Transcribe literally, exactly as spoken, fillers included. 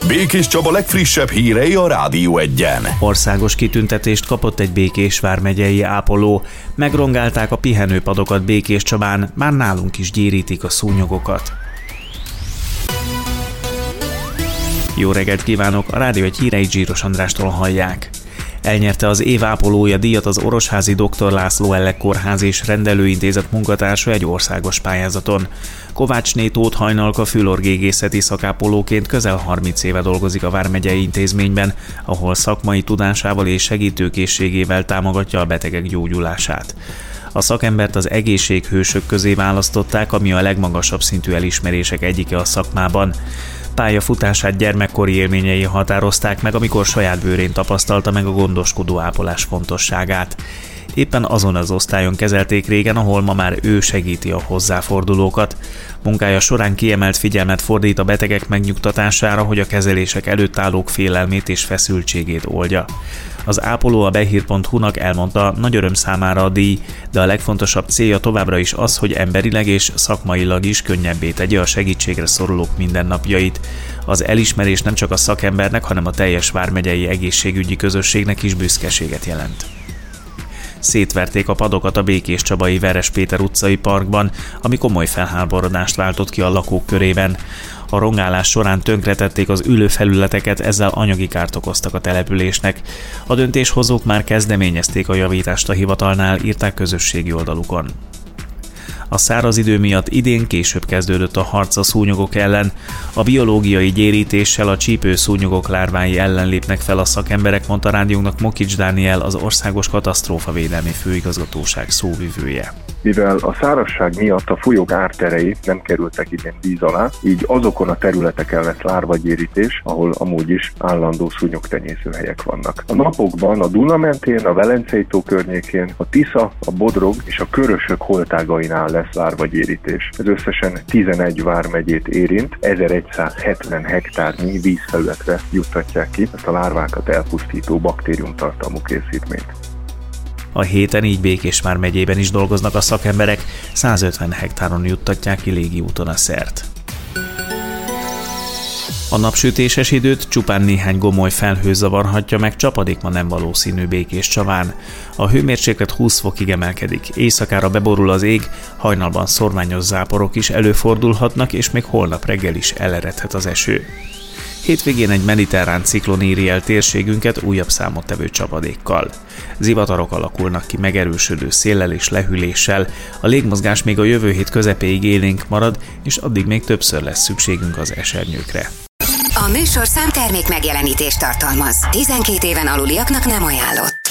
Békés Csaba legfrissebb hírei a Rádió Egyen. Országos kitüntetést kapott egy Békés vármegyei ápoló. Megrongálták a pihenőpadokat Békés Csabán, már nálunk is gyérítik a szúnyogokat. Jó reggelt kívánok, a Rádió Egy híreit Zsíros Andrástól hallják. Elnyerte az év ápolója díjat az Orosházi dr. László Ellek Kórház és Rendelőintézet munkatársa egy országos pályázaton. Kovácsné Tóth Hajnalka fülorgégészeti szakápolóként közel harminc éve dolgozik a vármegyei intézményben, ahol szakmai tudásával és segítőkészségével támogatja a betegek gyógyulását. A szakembert az egészséghősök közé választották, ami a legmagasabb szintű elismerések egyike a szakmában. Pályafutását gyermekkori élményei határozták meg, amikor saját bőrén tapasztalta meg a gondoskodó ápolás fontosságát. Éppen azon az osztályon kezelték régen, ahol ma már ő segíti a hozzáfordulókat. Munkája során kiemelt figyelmet fordít a betegek megnyugtatására, hogy a kezelések előtt állók félelmét és feszültségét oldja. Az ápoló a behír pont hu-nak elmondta, nagy öröm számára a díj, de a legfontosabb célja továbbra is az, hogy emberileg és szakmailag is könnyebbé tegye a segítségre szorulók mindennapjait. Az elismerés nem csak a szakembernek, hanem a teljes vármegyei egészségügyi közösségnek is büszkeséget jelent. Szétverték a padokat a Békés Csabai Veres Péter utcai parkban, ami komoly felháborodást váltott ki a lakók körében. A rongálás során tönkretették az ülőfelületeket, ezzel anyagi kárt okoztak a településnek. A döntéshozók már kezdeményezték a javítást a hivatalnál, írták közösségi oldalukon. A száraz idő miatt idén később kezdődött a harc a szúnyogok ellen. A biológiai gyérítéssel a csípőszúnyogok lárvái ellen lépnek fel a szakemberek, mondta rádiónknak Mokics Dániel, az Országos Katasztrófavédelmi Főigazgatóság szóvivője. Mivel a szárazság miatt a folyók árterei nem kerültek idén víz alá, így azokon a területeken lesz lárvagyérítés, ahol amúgy is állandó szúnyogtenyészőhelyek vannak. A napokban a Duna mentén, a Velencei-tó környékén, a Tisza, a Bodrog és a Körösök holtágainál lesz lárvagyérítés. Ez összesen tizenegy vármegyét érint, ezeregyszázhetven hektárnyi vízfelületre juttatják ki ezt a lárvákat elpusztító baktériumtartalmú készítményt. A héten így Békés vármegyében is dolgoznak a szakemberek, százötven hektáron juttatják ki légiúton a szert. A napsütéses időt csupán néhány gomoly felhő zavarhatja meg, csapadék ma nem valószínű Békés Csabán. A hőmérséklet húsz fokig emelkedik, éjszakára beborul az ég, hajnalban szorványos záporok is előfordulhatnak, és még holnap reggel is eleredhet az eső. Hétvégén egy mediterrán ciklon éri el térségünket újabb számottevő csapadékkal. Zivatarok alakulnak ki megerősödő széllel és lehűléssel, a légmozgás még a jövő hét közepéig élénk marad, és addig még többször lesz szükségünk az esernyőkre. A műsorszám termék megjelenítést tartalmaz. tizenkét éven aluliaknak nem ajánlott.